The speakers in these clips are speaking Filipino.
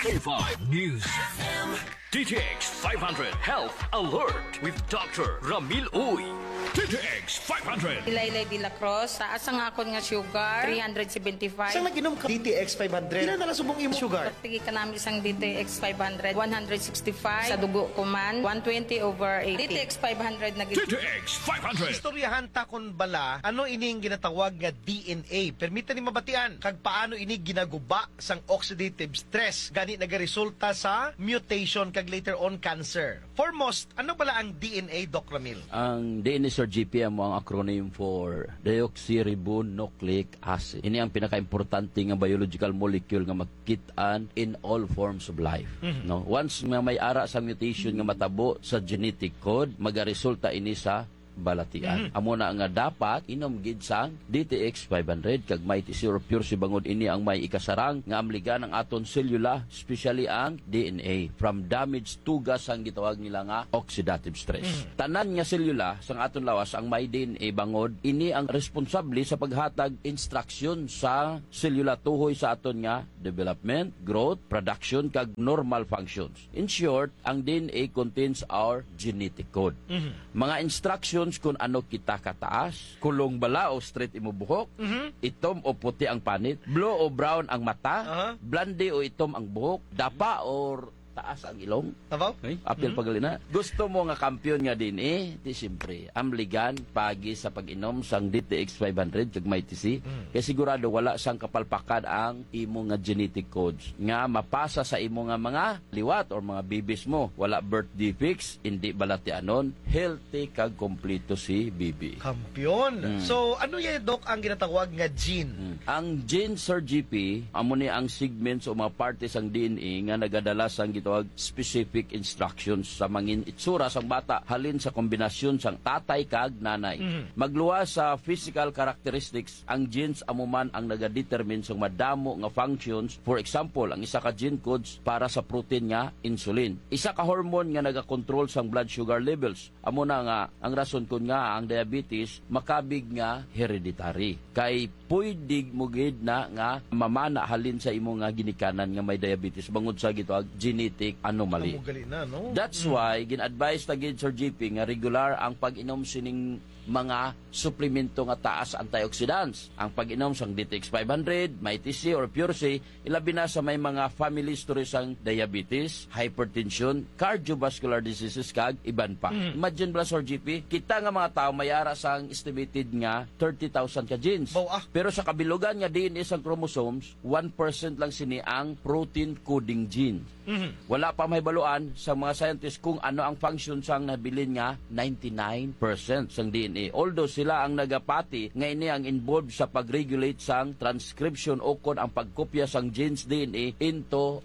K5 News. DTX 500 Health Alert with Dr. Ramil Uy. DTX 500. Laylay de la Cruz, taas ang akon nga sugar, 375. Saan nag-inom ka? DTX 500. Ilan na lang subong imo sugar? Pagtigi ka namin isang DTX 500, 165. Sa dugo ko man, 120/80. DTX 500 na DTX 500. Istoryahan ta kon bala, ano ining ginatawag nga DNA? Permita ni mabatian, kag paano ini ginaguba sang oxidative stress, gani nagaresulta sa mutation kag later on cancer. Foremost, ano bala ang DNA, Doc Ramil? Ang DNA Sir GP mo ang acronym for deoxyribonucleic acid. Ini ang pinaka-importante nga biological molecule nga makitaan in all forms of life. No, once nga may ara sa mutation nga matabo sa genetic code, magaresulta ini sa balatian. Amo na nga dapat inom gid sang DTX 500 kag may tisir pure si bangod ini ang may ikasarang nga amligan ang aton selula, especially ang DNA from damaged tugas ang gitawag nila nga oxidative stress. Tanan nga selula sang aton lawas ang may DNA bangod ini ang responsable sa paghatag instruction sa selula tuhoy sa aton nga development, growth, production kag normal functions. In short, ang DNA contains our genetic code. Mga instructions kung ano kita kataas, kulong bala o straight imo buhok, itom o puti ang panit, blue o brown ang mata, blonde o itom ang buhok, dapa or taas ang ilong. Tabaw? Apil pagalina. Gusto mo nga kampiyon nga din di siyempre, amligan pagi sa pag-inom sang DTX 500 kag may TC. Kaya sigurado wala sang kapalpakan ang imo nga genetic codes nga mapasa sa imo nga mga liwat or mga bibis mo. Wala birth defects, hindi balatianon, healthy kag kompleto si bibi. Kampiyon. So, ano yan, Doc, ang ginatawag nga gene? Ang gene, Sir GP, amo ni ang segments o mga partes ang DNA nga nagadala sang gitawag specific instructions sa mangin itsura sang bata halin sa kombinasyon sang tatay kag nanay. Magluwas sa physical characteristics, ang genes amuman ang nagadetermine sang madamo nga functions. For example, ang isa ka gene codes para sa protein nga insulin. Isa ka hormone nga nagakontrol sang blood sugar levels. Amo na nga ang rason kun nga ang diabetes makabig nga hereditary. Kay pwede mo gid na nga mamana halin sa imo nga ginikanan nga may diabetes bangod sa gitawag genetic anomaly. That's why gin-advise ta gid Sir GP nga regular ang pag-inom sining mga suplemento nga taas antioxidants. Ang pag-inom sang DTX 500, may TC or Pure C, ilabi na sa may mga family history sang diabetes, hypertension, cardiovascular diseases kag iban pa. Imagine bala Sir GP, kita nga mga tao mayara sang estimated nga 30,000 ka genes. Pero sa kabilugan nga DNA sang chromosomes, 1% lang sini ang protein coding gene. Wala pa may baluan sa mga scientists kung ano ang function sang nabilin nga 99% sang DNA. Although sila ang nagapati nga ini ang involved sa pag-regulate sang transcription o kon ang pagkopya sang genes DNA into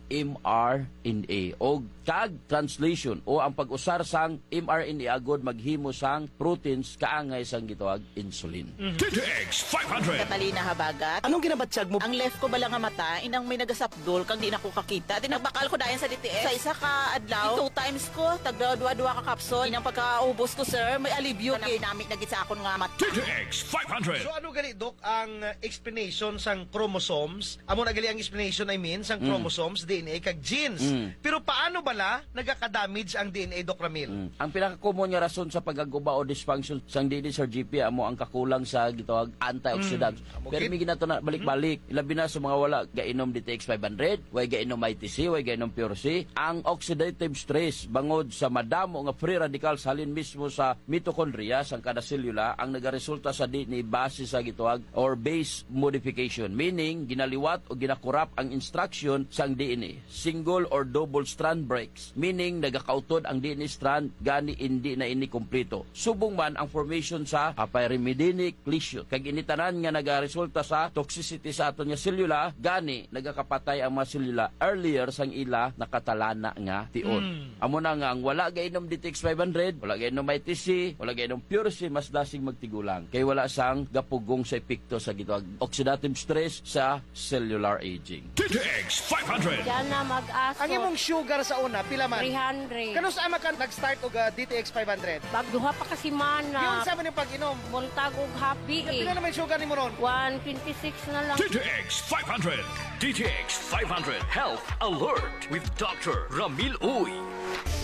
mRNA o kag translation o ang pag-usar sang mRNA agod maghimo sang proteins kaangay sang gitawag insulin. DTX 500. Katalina Habagat. Anong ginabatsyag mo? Ang left ko bala nga mata, inang may nagasapdol kang di na ko kakita. Nagbakal ko dayan sa DTS. Sa isa ka adlaw, 2 times ko, tagdua-dua ka kapsol. Inang pagkaubos ko, sir, may alibyo. Namit na gid sa akon nga mata. DTX 500. So, ano gali, Doc, ang explanation sang chromosomes? Amo na gali ang explanation, I mean, sang chromosomes, DNA, kag genes. Pero paano bala nagaka-damage ang DNA, Doc Ramil? Ang pinaka-common nga rason sa pagaguba o dysfunction sang DNA Sir GP amo ang kakulang sa gitawag antioxidants. Pero may ginato na balik-balik. Ilabi na sa mga wala gainom DTX 500, way gainom ITC, way gainom Pure C. Ang oxidative stress bangod sa madamo nga free radicals halin mismo sa mitochondria sang kada selula ang nagaresulta sa DNA base sa gitawag or base modification, meaning ginaliwat o ginakurap ang instruction sang DNA. Single or double strand breaks, meaning nagakautod ang DNA strand gani hindi na ini kompleto. Subong man ang formation sa pyrimidinic lesion kag initanan nga nagaresulta sa toxicity sa aton nga selula gani nagakapatay ang mga selula earlier sang ila nakatalana nga tion. Amo na nga ang wala gainom DTX 500, wala gainom ITC, wala gainom Pure C, malaslasing magtigulang kay wala sang gapugong sa epekto sa gitawag oxidative stress sa cellular aging. DTX 500. Diyan na mag-aso. Ang imong sugar sa una, pila man? 300. Kano saan ka nag-start og DTX 500? Bagduha pa kasi Yun mana. sa man yung pag-inom. Buntag og happy Pila naman yung sugar ni mo ron? 126 na lang. DTX 500. DTX 500 Health Alert with Dr. Ramil Uy.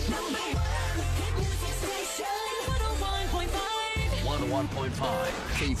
101.5